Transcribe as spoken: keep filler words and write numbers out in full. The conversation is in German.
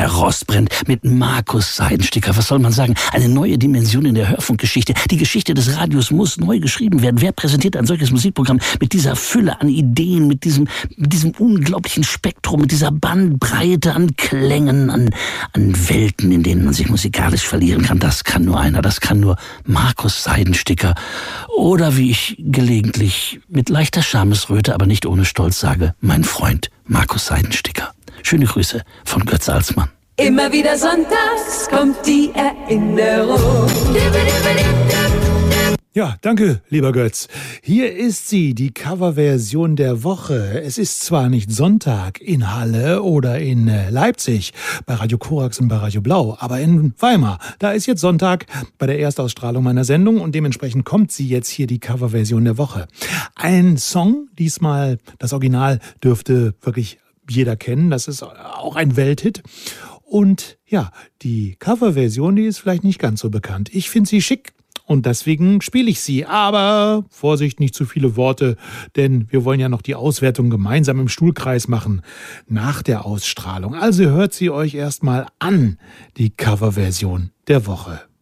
der Rost brennt mit Markus Seidensticker. Was soll man sagen? Eine neue Dimension in der Hörfunkgeschichte. Die Geschichte des Radios muss neu geschrieben werden. Wer präsentiert ein solches Musikprogramm mit dieser Fülle an Ideen, mit diesem, mit diesem unglaublichen Spektrum, mit dieser Bandbreite an Klängen, an, an Welten, in denen man sich musikalisch verlieren kann? Das kann nur einer. Das kann nur Markus Seidensticker. Oder wie ich gelegentlich mit leichter Schamesröte, aber nicht ohne Stolz sage, mein Freund Markus Seidensticker. Schöne Grüße von Götz Alsmann. Immer wieder sonntags kommt die Erinnerung. Ja, danke, lieber Götz. Hier ist sie, die Coverversion der Woche. Es ist zwar nicht Sonntag in Halle oder in Leipzig, bei Radio Korax und bei Radio Blau, aber in Weimar. Da ist jetzt Sonntag bei der Erstausstrahlung meiner Sendung und dementsprechend kommt sie jetzt hier, die Coverversion der Woche. Ein Song, diesmal das Original dürfte wirklich jeder kennen. Das ist auch ein Welthit. Und ja, die Coverversion, die ist vielleicht nicht ganz so bekannt. Ich finde sie schick. Und deswegen spiele ich sie. Aber Vorsicht, nicht zu viele Worte, denn wir wollen ja noch die Auswertung gemeinsam im Stuhlkreis machen nach der Ausstrahlung. Also hört sie euch erstmal an, die Coverversion der Woche.